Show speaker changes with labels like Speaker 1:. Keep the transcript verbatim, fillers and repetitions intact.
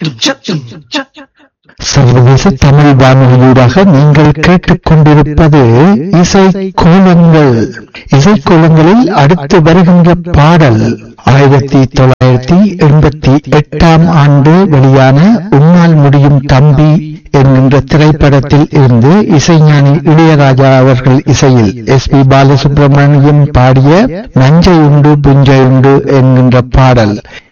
Speaker 1: சர்வதேச தமிழ் வானொலியூடாக நீங்கள் கேட்டுக்கொண்டிருப்பது இசை கோலங்கள். இசை கோலங்களில் அடுத்து வருகின்ற பாடல் ஆயிரத்தி தொள்ளாயிரத்தி எண்பத்தி எட்டாம் ஆண்டு வெளியான உன்னால் முடியும் தம்பி என்கின்ற திரைப்படத்தில் இருந்து இசைஞானி இளையராஜா அவர்கள் இசையில் எஸ் பி பாலசுப்ரமணியம் பாடிய நஞ்சை உண்டு புஞ்சை உண்டு என்கின்ற பாடல்.